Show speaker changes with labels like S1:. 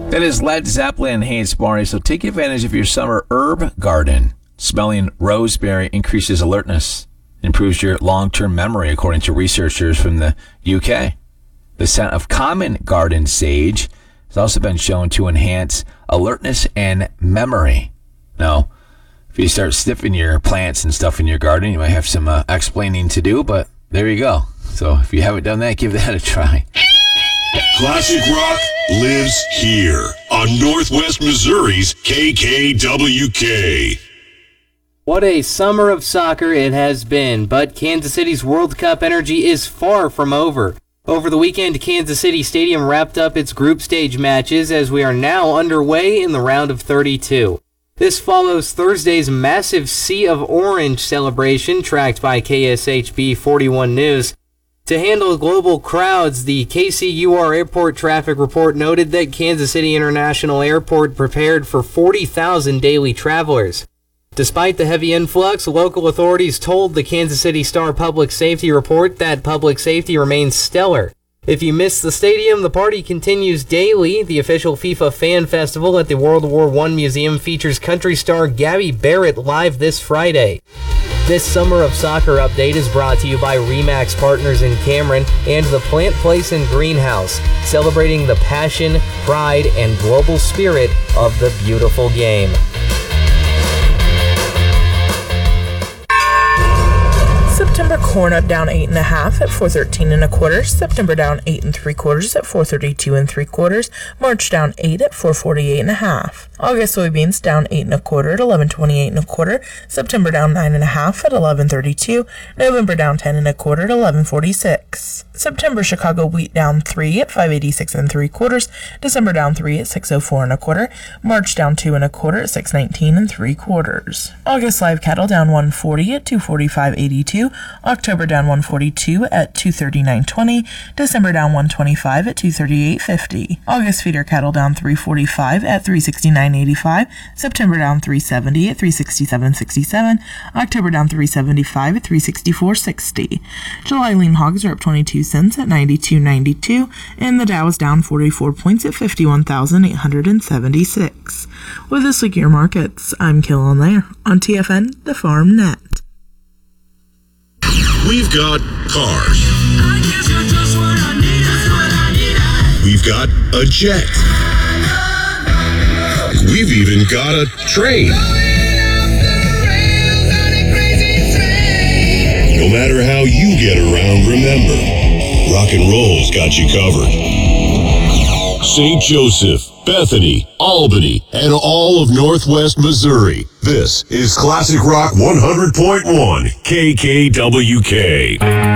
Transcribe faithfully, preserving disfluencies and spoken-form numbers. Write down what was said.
S1: That is Led Zeppelin and Hey It's Barney. So take advantage of your summer herb garden. Smelling roseberry increases alertness, improves your long-term memory, according to researchers from the U K. The scent of common garden sage has also been shown to enhance alertness and memory. Now, if you start sniffing your plants and stuff in your garden, you might have some uh, explaining to do, but there you go. So if you haven't done that, give that a try.
S2: Classic rock lives here on Northwest Missouri's K K W K.
S3: What a summer of soccer it has been, but Kansas City's World Cup energy is far from over. Over the weekend, Kansas City Stadium wrapped up its group stage matches as we are now underway in the round of thirty-two. This follows Thursday's massive Sea of Orange celebration tracked by K S H B forty-one News. To handle global crowds, the K C U R Airport traffic report noted that Kansas City International Airport prepared for forty thousand daily travelers. Despite the heavy influx, local authorities told the Kansas City Star Public Safety Report that public safety remains stellar. If you miss the stadium, the party continues daily. The official FIFA Fan Festival at the World War One Museum features country star Gabby Barrett live this Friday. This Summer of Soccer update is brought to you by RE/MAX Partners in Cameron and the Plant Place and Greenhouse, celebrating the passion, pride, and global spirit of the beautiful game.
S4: September corn up down eight and a half at four thirteen and a quarter. September down eight and three quarters at four thirty-two and three quarters. March down eight at four forty-eight and a half. August soybeans down eight and a quarter at eleven twenty-eight and a quarter. September down nine and a half at eleven thirty-two. November down ten and a quarter at eleven forty-six. September Chicago wheat down three at five eighty-six and three quarters. December down three at six oh four and a quarter. March down two and a quarter at six nineteen and three quarters. August live cattle down one forty at two forty-five eighty-two. October down one forty-two at two thirty-nine twenty. December down one twenty-five at two thirty-eight fifty. August feeder cattle down three forty-five at three sixty-nine eighty-five. September down three seventy at three sixty-seven sixty-seven. October down three seventy-five at three sixty-four sixty. July lean hogs are up twenty-two cents at ninety-two ninety-two, and the Dow is down forty-four points at fifty-one thousand eight hundred seventy-six. With this week your markets, I'm Killen Lair on T F N, the Farm Net.
S2: We've got cars. We've got a jet. We've even got a train. No matter how you get around, remember, rock and roll's got you covered. Saint Joseph, Bethany, Albany, and all of Northwest Missouri. This is Classic Rock one hundred point one K K W K.